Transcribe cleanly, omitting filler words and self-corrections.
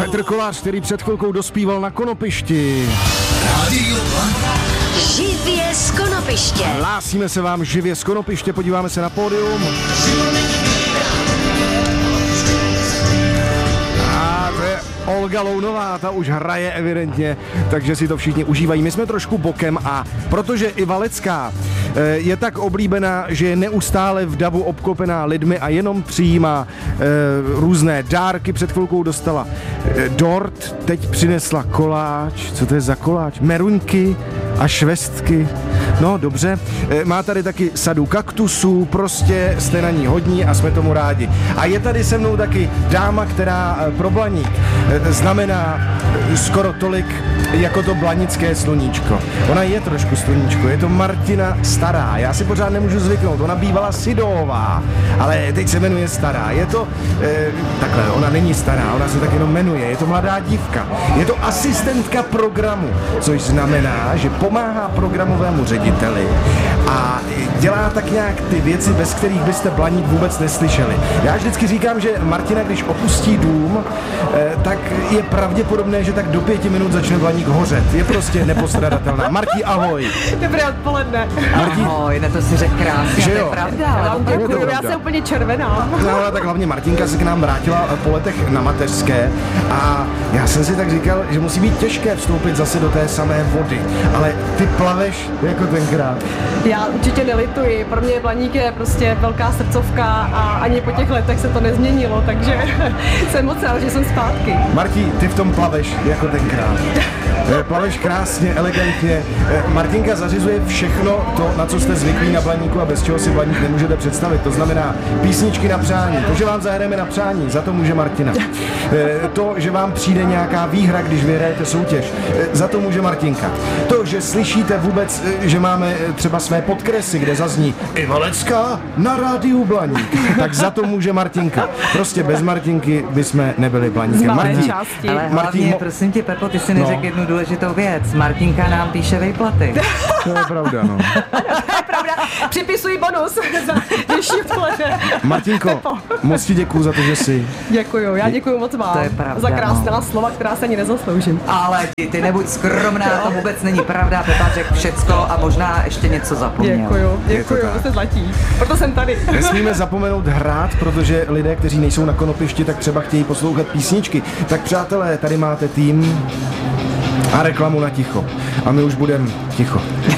Petr Kolář, který před chvilkou dospíval na konopišti. Živě z konopiště. Hlásíme se vám živě z konopiště, podíváme se na pódium. A to je Olga Lounová, ta už hraje evidentně, takže si to všichni užívají. My jsme trošku bokem a protože i Valecká je tak oblíbená, že je neustále v davu obklopená lidmi a jenom přijímá různé dárky. Před chvilkou dostala dort, teď přinesla koláč. Co to je za koláč? Meruňky a švestky. No dobře, má tady taky sadu kaktusů, prostě jste na ní hodní a jsme tomu rádi. A je tady se mnou taky dáma, která pro Blaník znamená skoro tolik jako to blanické sluníčko. Ona je trošku sluníčko, je to Martina Stará. Já si pořád nemůžu zvyknout, ona bývala Sidová, ale teď se jmenuje Stará. Je to, takhle, ona není stará, ona se tak jenom jmenuje, je to mladá dívka. Je to asistentka programu, což znamená, že pomáhá programovému řediteli a dělá tak nějak ty věci, bez kterých byste Blaník vůbec neslyšeli. Já vždycky říkám, že Martina, když opustí dům, tak je pravděpodobné, že tak do 5 minut začne Blaník hořet. Je prostě nepostradatelná. Marti, ahoj. Dobré odpoledne. Marti, Ahoj, to si řekl krásně, že to je jo? pravda. Já Ale vám děkuju, já jsem úplně červená. no, ale tak hlavně Martinka se k nám vrátila po letech na mateřské a já jsem si tak říkal, že musí být těžké vstoupit zase do té samé vody. Ale ty plaveš jako tenkrát. Já určitě nelituji, pro mě Blaník je prostě velká srdcovka a ani po těch letech se to nezměnilo, takže jsem moc rád, že jsem zpátky. Marti, ty v tom plaveš jako tenkrát. Plaveš krásně, elegantně. Martinka zařizuje všechno to, na co jste zvyklí na Blaníku a bez čeho si Blaník nemůžete představit. To znamená písničky na přání. To, že vám zahrajeme na přání, za to může Martina. To, že vám přijde nějaká výhra, když vyhrajete soutěž, za to může Martinka. To, že slyšíte vůbec, že máme třeba své podkresy, kde zazní i Valecká na rádiu Blaník, tak za to může Martinka. Prostě bez Martinky bychom nebyli Blaníkem. Z malé Martin, části. Ale hlavně, prosím tě, Pepo, ty si neřekl jednu důležitou věc. Martinka nám píše výplaty. to je pravda, no. To je pravda, připisuji bonus za dnešní odpoledne. Martinko, moc ti děkuju za to, že jsi. Děkuju, já děkuju moc vám To je pravda, za krásná slova, která se ani nezasloužím. Ale ty nebuď skromná, to vůbec není pravda. Pepa řekl všecko a možná ještě něco zapomněl. Děkuju, tak. jste zlatí. Proto jsem tady. Nesmíme zapomenout hrát, protože lidé, kteří nejsou na konopišti, tak třeba chtějí poslouchat písničky. Tak přátelé, tady máte tým a reklamu na ticho. A my už budeme ticho.